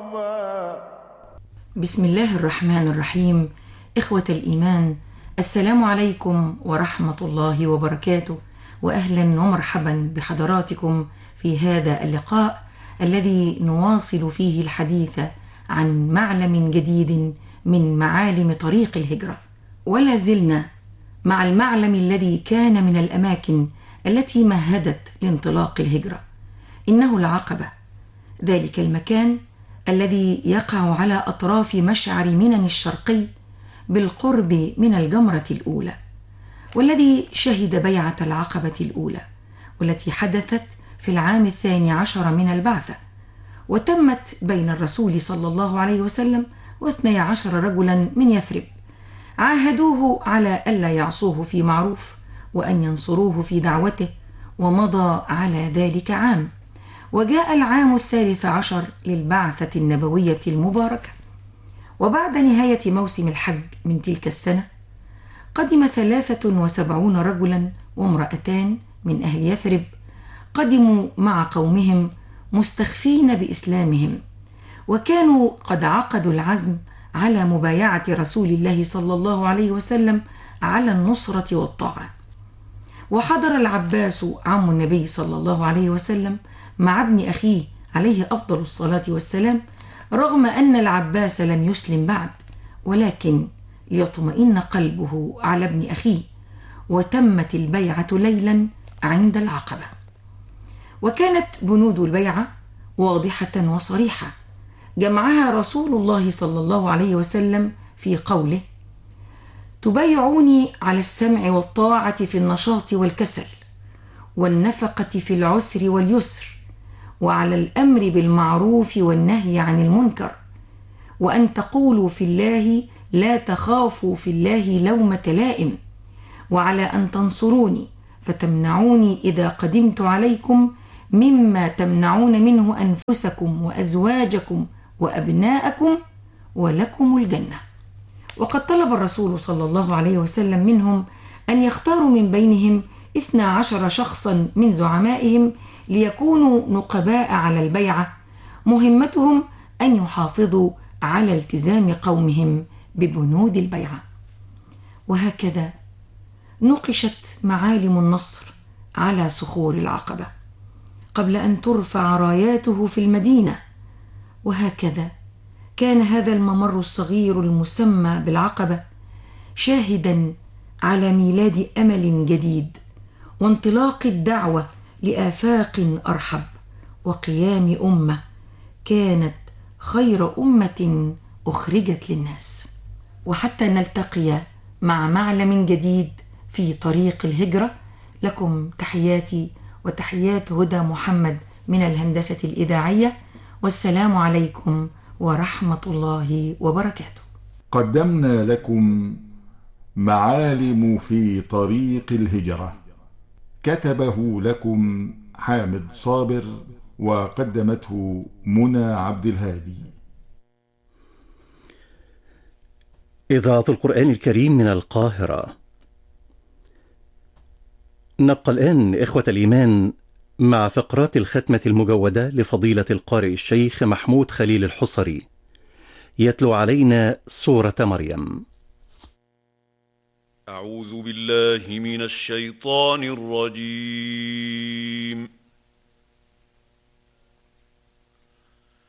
بسم الله الرحمن الرحيم. إخوة الإيمان، السلام عليكم ورحمة الله وبركاته، وأهلا ومرحبا بحضراتكم في هذا اللقاء الذي نواصل فيه الحديث عن معلم جديد من معالم طريق الهجرة. ولا زلنا مع المعلم الذي كان من الأماكن التي مهدت لانطلاق الهجرة، إنه العقبة، ذلك المكان الذي يقع على أطراف مشعر منن الشرقي بالقرب من الجمرة الأولى، والذي شهد بيعة العقبة الأولى، والتي حدثت في العام 12 من البعثة، وتمت بين الرسول صلى الله عليه وسلم و12 رجلا من يثرب، عاهدوه على ألا يعصوه في معروف وأن ينصروه في دعوته، ومضى على ذلك عام، وجاء العام 13 للبعثة النبوية المباركة. وبعد نهاية موسم الحج من تلك السنة، قدم 73 رجلا وامرأتان من أهل يثرب، قدموا مع قومهم مستخفين بإسلامهم، وكانوا قد عقدوا العزم على مبايعة رسول الله صلى الله عليه وسلم على النصرة والطاعة. وحضر العباس عم النبي صلى الله عليه وسلم مع ابن أخيه عليه أفضل الصلاة والسلام، رغم أن العباس لم يسلم بعد، ولكن ليطمئن قلبه على ابن أخيه، وتمت البيعة ليلا عند العقبة. وكانت بنود البيعة واضحة وصريحة، جمعها رسول الله صلى الله عليه وسلم في قوله: تبايعوني على السمع والطاعة في النشاط والكسل، والنفقة في العسر واليسر، وعلى الأمر بالمعروف والنهي عن المنكر، وأن تقولوا في الله لا تخافوا في الله لومة لائم، وعلى أن تنصروني فتمنعوني إذا قدمت عليكم مما تمنعون منه أنفسكم وأزواجكم وأبناءكم، ولكم الجنة. وقد طلب الرسول صلى الله عليه وسلم منهم أن يختاروا من بينهم 12 شخصا من زعمائهم ليكونوا نقباء على البيعة، مهمتهم أن يحافظوا على التزام قومهم ببنود البيعة. وهكذا نقشت معالم النصر على صخور العقبة قبل أن ترفع راياته في المدينة، وهكذا كان هذا الممر الصغير المسمى بالعقبة شاهدا على ميلاد أمل جديد، وانطلاق الدعوة لآفاق أرحب، وقيام أمة كانت خير أمة أخرجت للناس. وحتى نلتقي مع معلم جديد في طريق الهجرة، لكم تحياتي وتحيات هدى محمد من الهندسة الإذاعية، والسلام عليكم ورحمة الله وبركاته. قدمنا لكم معالم في طريق الهجرة، كتبه لكم حامد صابر، وقدمته منى عبد الهادي. إذاعة القرآن الكريم من القاهرة. نبقى الآن إخوة الإيمان مع فقرات الختمة المجودة لفضيلة القارئ الشيخ محمود خليل الحصري، يتلو علينا سورة مريم. أعوذ بالله من الشيطان الرجيم.